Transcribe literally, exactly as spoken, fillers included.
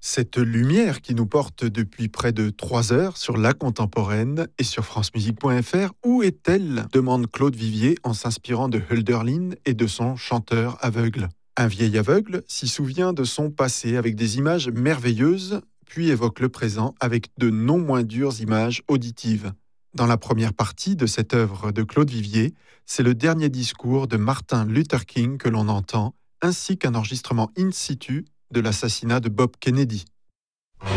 Cette lumière qui nous porte depuis près de trois heures sur la contemporaine et sur francemusique point f r, où est-elle demande Claude Vivier en s'inspirant de Hölderlin et de son chanteur aveugle. Un vieil aveugle s'y souvient de son passé avec des images merveilleuses, puis évoque le présent avec de non moins dures images auditives. Dans la première partie de cette œuvre de Claude Vivier, c'est le dernier discours de Martin Luther King que l'on entend, ainsi qu'un enregistrement in situ de l'assassinat de Bob Kennedy.